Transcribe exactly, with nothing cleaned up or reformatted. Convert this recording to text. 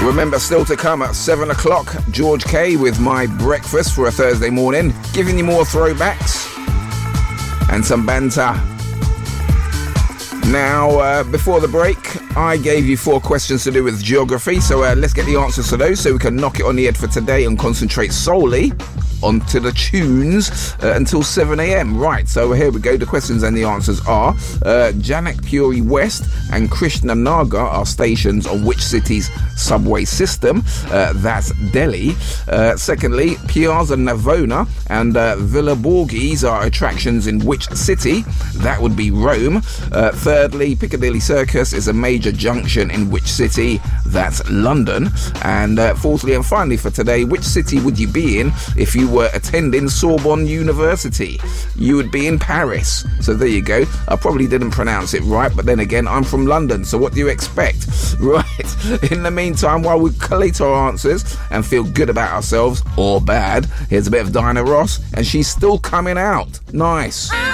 Remember, still to come at seven o'clock, George K with My Breakfast for a Thursday morning, giving you more throwbacks and some banter. Now, uh, before the break, I gave you four questions to do with geography, so uh, let's get the answers to those so we can knock it on the head for today and concentrate solely onto the tunes uh, until seven a.m. Right, so here we go. The questions and the answers are uh, Janakpuri West and Krishnanagar are stations on which city's subway system? Uh, that's Delhi. Uh, secondly, Piazza Navona and uh, Villa Borghese are attractions in which city? That would be Rome. Uh, thirdly, Piccadilly Circus is a major junction in which city? That's London. And uh, fourthly and finally for today, which city would you be in if you were attending Sorbonne University? You would be in Paris. So there you go. I probably didn't pronounce it right, but then again, I'm from London, so what do you expect? Right. In the meantime, while we collate our answers and feel good about ourselves, or bad, here's a bit of Diana Ross, and she's still coming out. Nice.